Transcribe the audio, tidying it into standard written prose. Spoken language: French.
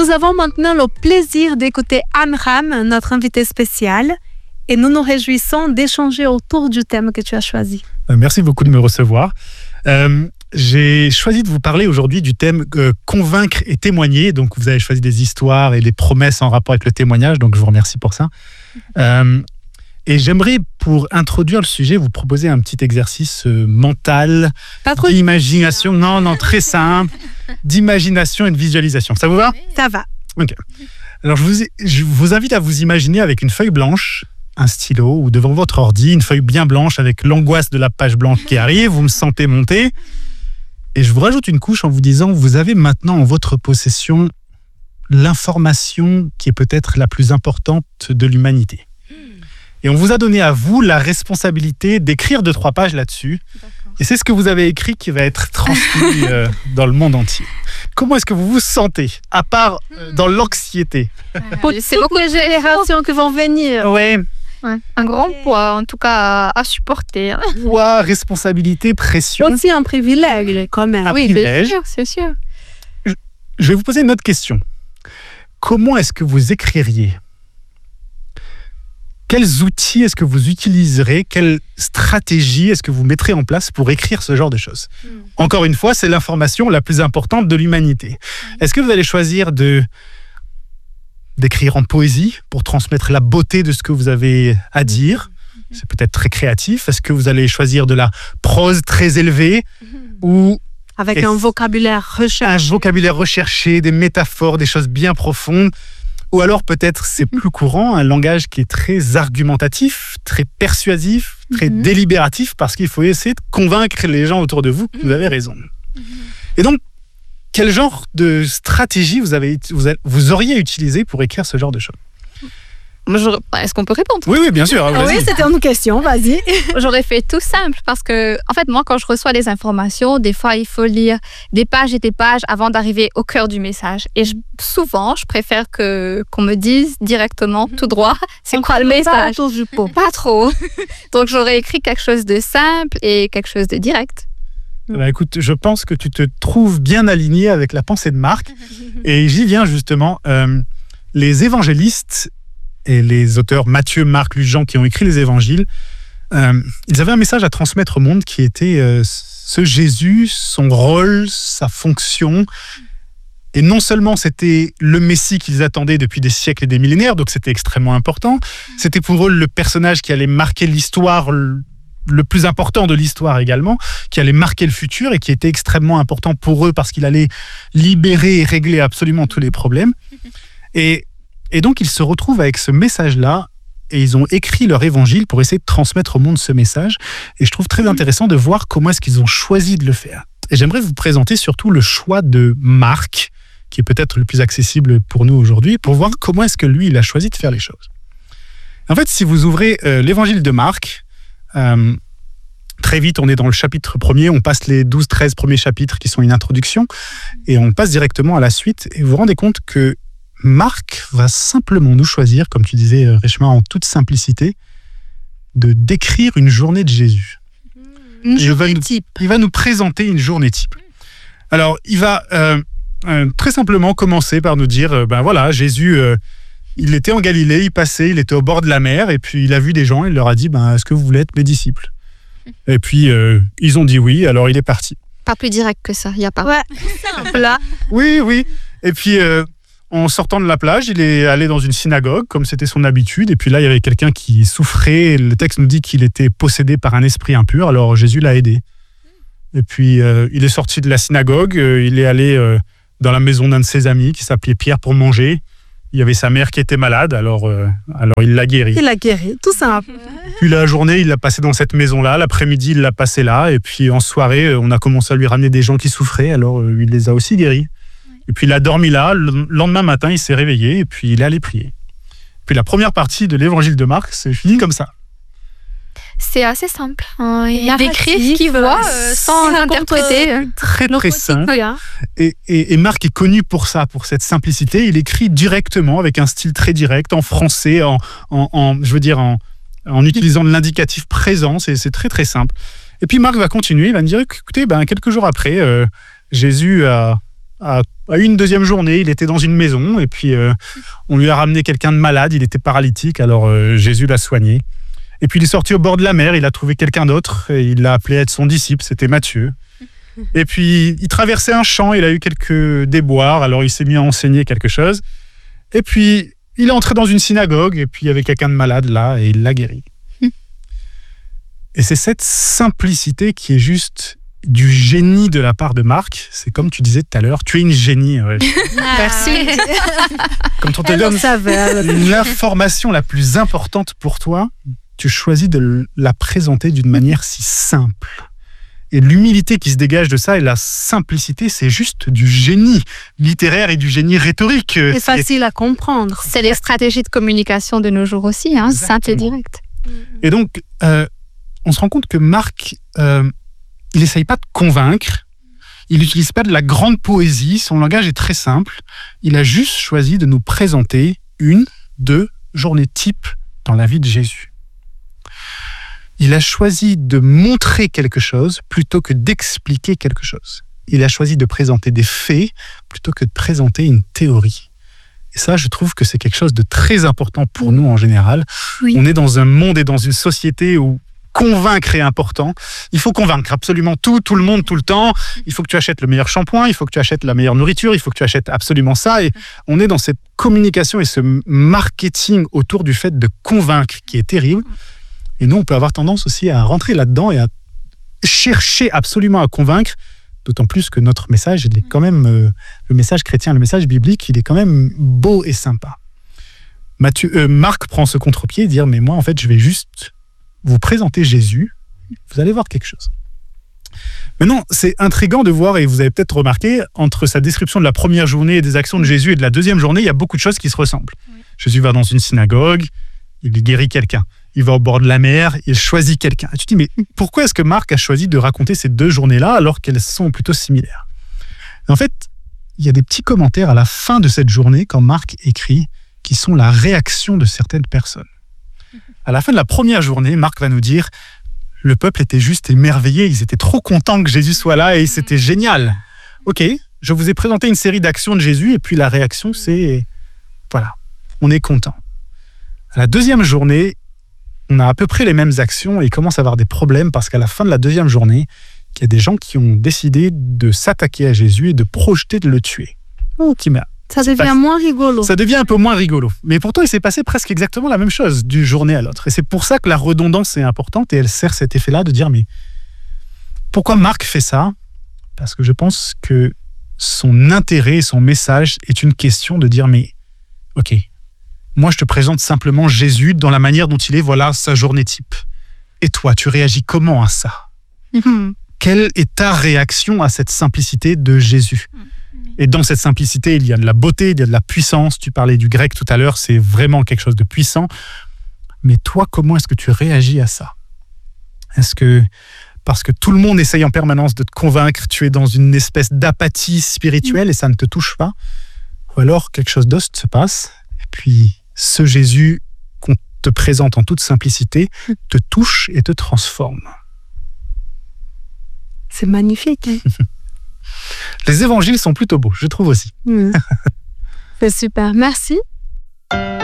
nous avons maintenant le plaisir d'écouter Amram, notre invité spécial, et nous nous réjouissons d'échanger autour du thème que tu as choisi. Merci beaucoup de me recevoir. J'ai choisi de vous parler aujourd'hui du thème convaincre et témoigner. Donc, vous avez choisi des histoires et des promesses en rapport avec le témoignage. Donc, je vous remercie pour ça. Et j'aimerais, pour introduire le sujet, vous proposer un petit exercice mental, d'imagination. Non, très simple. D'imagination et de visualisation. Ça vous va ? Ça va. Ok. Alors, je vous invite à vous imaginer avec une feuille blanche, un stylo, ou devant votre ordi, une feuille bien blanche avec l'angoisse de la page blanche qui arrive. Vous me sentez monter. Et je vous rajoute une couche en vous disant, vous avez maintenant en votre possession l'information qui est peut-être la plus importante de l'humanité. Et on vous a donné à vous la responsabilité d'écrire 2-3 pages là-dessus. D'accord. Et c'est ce que vous avez écrit qui va être transmis dans le monde entier. Comment est-ce que vous vous sentez, à part dans l'anxiété ? C'est beaucoup les générations qui vont venir. Ouais. Ouais. Un grand poids, en tout cas, à supporter. Poids, responsabilité, pression. Aussi un privilège, quand même. Un oui, privilège. C'est sûr. Je vais vous poser une autre question. Comment est-ce que vous écririez ? Quels outils est-ce que vous utiliserez ? Quelle stratégie est-ce que vous mettrez en place pour écrire ce genre de choses ? Encore une fois, c'est l'information la plus importante de l'humanité. Est-ce que vous allez choisir d'écrire en poésie pour transmettre la beauté de ce que vous avez à dire ? C'est peut-être très créatif. Est-ce que vous allez choisir de la prose très élevée ou avec un vocabulaire recherché ? Un vocabulaire recherché, des métaphores, des choses bien profondes. Ou alors peut-être, c'est plus courant, un langage qui est très argumentatif, très persuasif, très délibératif, parce qu'il faut essayer de convaincre les gens autour de vous que vous avez raison. Et donc, quel genre de stratégie vous auriez utilisé pour écrire ce genre de choses ? Est-ce qu'on peut répondre ? Oui, bien sûr. Oui, c'était une question, vas-y. J'aurais fait tout simple parce que, en fait, moi, quand je reçois des informations, des fois, il faut lire des pages et des pages avant d'arriver au cœur du message. Et souvent, je préfère qu'on me dise directement, tout droit, c'est quoi le message ? Pas trop. Donc, j'aurais écrit quelque chose de simple et quelque chose de direct. Écoute, je pense que tu te trouves bien aligné avec la pensée de Marc. Et j'y viens justement. Les évangélistes et les auteurs Matthieu, Marc, Luc, Jean qui ont écrit les évangiles, ils avaient un message à transmettre au monde qui était ce Jésus, son rôle, sa fonction. Et non seulement c'était le Messie qu'ils attendaient depuis des siècles et des millénaires, donc c'était extrêmement important, c'était pour eux le personnage qui allait marquer l'histoire, le plus important de l'histoire également, qui allait marquer le futur et qui était extrêmement important pour eux parce qu'il allait libérer et régler absolument tous les problèmes. Et donc, ils se retrouvent avec ce message-là et ils ont écrit leur évangile pour essayer de transmettre au monde ce message. Et je trouve très intéressant de voir comment est-ce qu'ils ont choisi de le faire. Et j'aimerais vous présenter surtout le choix de Marc, qui est peut-être le plus accessible pour nous aujourd'hui, pour voir comment est-ce que lui, il a choisi de faire les choses. En fait, si vous ouvrez l'évangile de Marc, très vite, on est dans le chapitre 1er, on passe les 12-13 premiers chapitres qui sont une introduction, et on passe directement à la suite. Et vous vous rendez compte que Marc va simplement nous choisir, comme tu disais, Reshma, en toute simplicité, de décrire une journée de Jésus. Une journée type. Il va nous présenter une journée type. Alors, il va très simplement commencer par nous dire, voilà, Jésus, il était en Galilée, il était au bord de la mer, et puis il a vu des gens, il leur a dit, est-ce que vous voulez être mes disciples ? Et puis, ils ont dit oui, alors il est parti. Pas plus direct que ça, il n'y a pas. Ouais, simple là. Oui. Et puis... en sortant de la plage, il est allé dans une synagogue, comme c'était son habitude. Et puis là, il y avait quelqu'un qui souffrait. Le texte nous dit qu'il était possédé par un esprit impur. Alors Jésus l'a aidé. Et puis, il est sorti de la synagogue. Il est allé dans la maison d'un de ses amis qui s'appelait Pierre pour manger. Il y avait sa mère qui était malade. Alors il l'a guérie. Il l'a guérie, tout simple. Puis la journée, il l'a passé dans cette maison-là. L'après-midi, il l'a passé là. Et puis en soirée, on a commencé à lui ramener des gens qui souffraient. Alors il les a aussi guéris. Et puis il a dormi là, le lendemain matin, il s'est réveillé et puis il est allé prier. Puis la première partie de l'évangile de Marc, c'est fini comme ça. C'est assez simple. Il décrit ce qu'il voit sans interpréter. Très très simple. Et Marc est connu pour ça, pour cette simplicité. Il écrit directement avec un style très direct, en français, en utilisant de l'indicatif présent. C'est très très simple. Et puis Marc va continuer, il va me dire, écoutez, quelques jours après, Jésus a À une deuxième journée, il était dans une maison et puis on lui a ramené quelqu'un de malade, il était paralytique, alors Jésus l'a soigné. Et puis il est sorti au bord de la mer, il a trouvé quelqu'un d'autre et il l'a appelé à être son disciple, c'était Matthieu. Et puis il traversait un champ, il a eu quelques déboires, alors il s'est mis à enseigner quelque chose. Et puis il est entré dans une synagogue et puis il y avait quelqu'un de malade là et il l'a guéri. Et c'est cette simplicité qui est juste du génie de la part de Marc. C'est comme tu disais tout à l'heure, tu es une génie. Ouais. Merci. Quand on te donne l'information la plus importante pour toi, tu choisis de la présenter d'une manière si simple. Et l'humilité qui se dégage de ça et la simplicité, c'est juste du génie littéraire et du génie rhétorique. C'est facile à comprendre. C'est les stratégies de communication de nos jours aussi, hein, simple et direct. Et donc, on se rend compte que Marc, il n'essaye pas de convaincre, il n'utilise pas de la grande poésie, son langage est très simple. Il a juste choisi de nous présenter 1-2 journées types dans la vie de Jésus. Il a choisi de montrer quelque chose plutôt que d'expliquer quelque chose. Il a choisi de présenter des faits plutôt que de présenter une théorie. Et ça, je trouve que c'est quelque chose de très important pour nous en général. Oui. On est dans un monde et dans une société où convaincre est important. Il faut convaincre absolument tout le monde, tout le temps. Il faut que tu achètes le meilleur shampoing, il faut que tu achètes la meilleure nourriture, il faut que tu achètes absolument ça. Et on est dans cette communication et ce marketing autour du fait de convaincre qui est terrible. Et nous, on peut avoir tendance aussi à rentrer là-dedans et à chercher absolument à convaincre, d'autant plus que notre message, il est quand même, le message chrétien, le message biblique, il est quand même beau et sympa. Marc prend ce contre-pied et dit « Mais moi, en fait, je vais juste vous présenter Jésus, vous allez voir quelque chose. » Maintenant, c'est intriguant de voir, et vous avez peut-être remarqué, entre sa description de la première journée et des actions de Jésus et de la deuxième journée, il y a beaucoup de choses qui se ressemblent. Oui. Jésus va dans une synagogue, il guérit quelqu'un. Il va au bord de la mer, il choisit quelqu'un. Et tu te dis, mais pourquoi est-ce que Marc a choisi de raconter ces 2 journées-là alors qu'elles sont plutôt similaires ? Et en fait, il y a des petits commentaires à la fin de cette journée, quand Marc écrit, qui sont la réaction de certaines personnes. À la fin de la première journée, Marc va nous dire, le peuple était juste émerveillé, ils étaient trop contents que Jésus soit là et c'était génial. Ok, je vous ai présenté une série d'actions de Jésus et puis la réaction, c'est, voilà, on est content. À la deuxième journée, on a à peu près les mêmes actions et il commence à avoir des problèmes parce qu'à la fin de la deuxième journée, il y a des gens qui ont décidé de s'attaquer à Jésus et de projeter de le tuer. Ça devient moins rigolo. Ça devient un peu moins rigolo. Mais pourtant, il s'est passé presque exactement la même chose d'une journée à l'autre. Et c'est pour ça que la redondance est importante et elle sert cet effet-là de dire, mais pourquoi Marc fait ça ? Parce que je pense que son intérêt et son message est une question de dire, mais ok, moi, je te présente simplement Jésus dans la manière dont il est, voilà sa journée type. Et toi, tu réagis comment à ça ? Quelle est ta réaction à cette simplicité de Jésus ? Et dans cette simplicité, il y a de la beauté, il y a de la puissance. Tu parlais du grec tout à l'heure, c'est vraiment quelque chose de puissant. Mais toi, comment est-ce que tu réagis à ça ? Est-ce que, parce que tout le monde essaye en permanence de te convaincre, tu es dans une espèce d'apathie spirituelle et ça ne te touche pas ? Ou alors quelque chose d'autre se passe et puis ce Jésus qu'on te présente en toute simplicité te touche et te transforme. C'est magnifique. Les évangiles sont plutôt beaux, je trouve aussi. C'est super, merci.